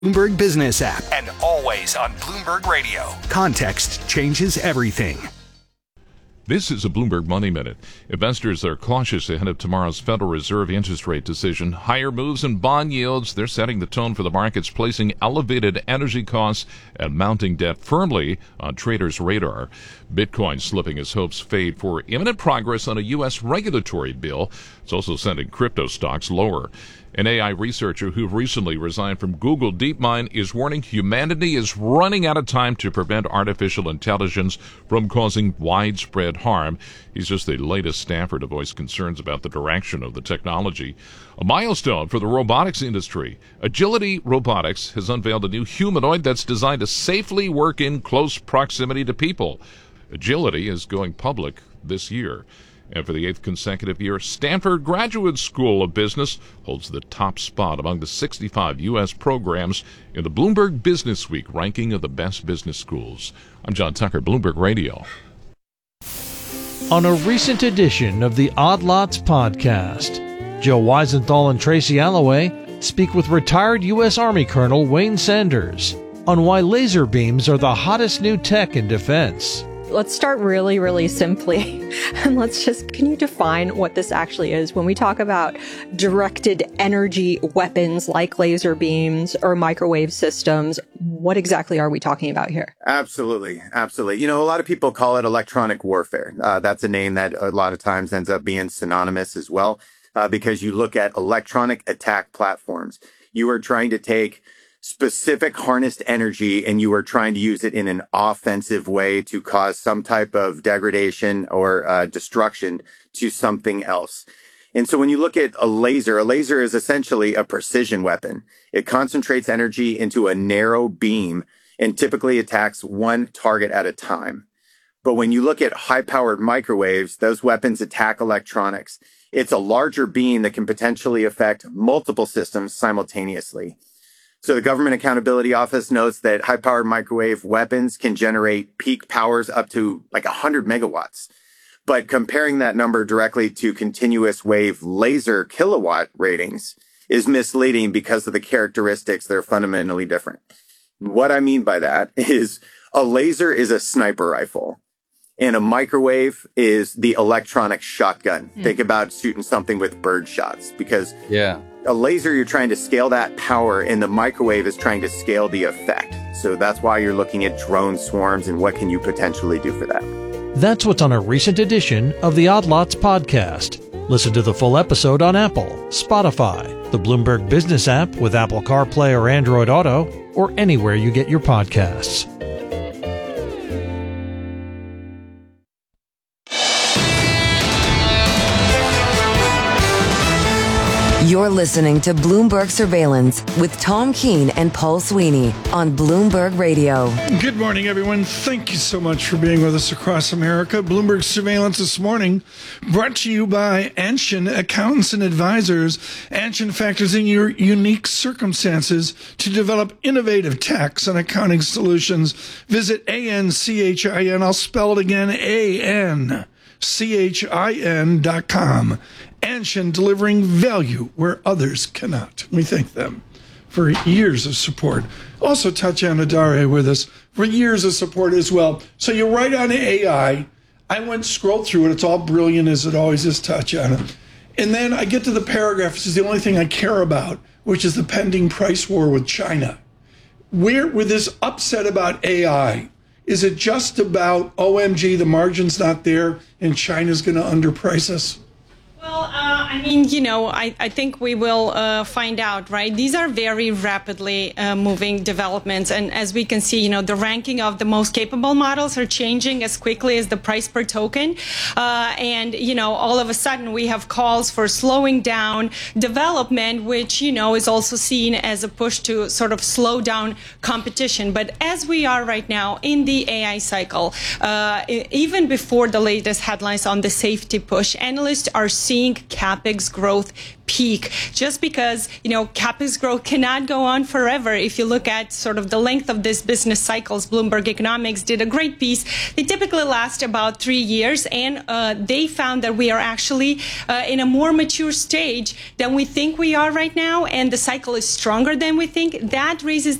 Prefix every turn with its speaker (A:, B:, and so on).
A: Bloomberg Business app,
B: and always on Bloomberg Radio.
A: Context changes everything.
C: This is a Bloomberg Money Minute. Investors are cautious ahead of tomorrow's Federal Reserve interest rate decision. Higher moves in bond yields, they're setting the tone for the markets, placing elevated energy costs and mounting debt firmly on traders' radar. Bitcoin slipping as hopes fade for imminent progress on a U.S. regulatory bill. It's also sending crypto stocks lower. An AI researcher who recently resigned from Google DeepMind is warning humanity is running out of time to prevent artificial intelligence from causing widespread harm. He's just the latest staffer to voice concerns about the direction of the technology. A milestone for the robotics industry. Agility Robotics has unveiled a new humanoid that's designed to safely work in close proximity to people. Agility is going public this year. And for the 8th consecutive year, Stanford Graduate School of Business holds the top spot among the 65 U.S. programs in the Bloomberg Business Week ranking of the best business schools. I'm John Tucker, Bloomberg Radio.
D: On a recent edition of the Odd Lots podcast, Joe Weisenthal and Tracy Alloway speak with retired U.S. Army Colonel Wayne Sanders on why laser beams are the hottest new tech in defense.
E: Let's start really, really simply. And can you define what this actually is? When we talk about directed energy weapons like laser beams or microwave systems, what exactly are we talking about here?
F: Absolutely. Absolutely. A lot of people call it electronic warfare. That's a name that a lot of times ends up being synonymous as well, because you look at electronic attack platforms. You are trying to take specific harnessed energy and you are trying to use it in an offensive way to cause some type of degradation or destruction to something else. And so when you look at a laser is essentially a precision weapon. It concentrates energy into a narrow beam and typically attacks one target at a time. But when you look at high-powered microwaves, those weapons attack electronics. It's a larger beam that can potentially affect multiple systems simultaneously. So the Government Accountability Office notes that high-powered microwave weapons can generate peak powers up to like 100 megawatts. But comparing that number directly to continuous wave laser kilowatt ratings is misleading because of the characteristics that are fundamentally different. What I mean by that is a laser is a sniper rifle and a microwave is the electronic shotgun. Think about shooting something with bird shots because a laser, you're trying to scale that power, and the microwave is trying to scale the effect. So that's why you're looking at drone swarms and what can you potentially do for that.
D: That's what's on a recent edition of the Odd Lots podcast. Listen to the full episode on Apple, Spotify, the Bloomberg Business app with Apple CarPlay or Android Auto, or anywhere you get your podcasts.
G: You're listening to Bloomberg Surveillance with Tom Keene and Paul Sweeney on Bloomberg Radio.
H: Good morning, everyone. Thank you so much for being with us across America. Bloomberg Surveillance this morning brought to you by Anshin Accountants and Advisors. Anshin factors in your unique circumstances to develop innovative tax and accounting solutions. Visit ANCHIN. I'll spell it again, ANCHIN.com. Anshin, delivering value where others cannot. We thank them for years of support. Also, Tatiana Dare with us for years of support as well. So you write on AI. I went scroll through it. It's all brilliant as it always is, Tatiana. And then I get to the paragraph, which is the only thing I care about, which is the pending price war with China. With this upset about AI, is it just about, OMG, the margin's not there and China's going to underprice us?
I: Well, I think we will find out, right? These are very rapidly moving developments. And as we can see, the ranking of the most capable models are changing as quickly as the price per token. All of a sudden we have calls for slowing down development, which, is also seen as a push to sort of slow down competition. But as we are right now in the AI cycle, even before the latest headlines on the safety push, analysts are seeing capital CapEx growth peak, just because, CapEx growth cannot go on forever. If you look at sort of the length of this business cycles, Bloomberg Economics did a great piece. They typically last about 3 years, and they found that we are actually in a more mature stage than we think we are right now, and the cycle is stronger than we think. That raises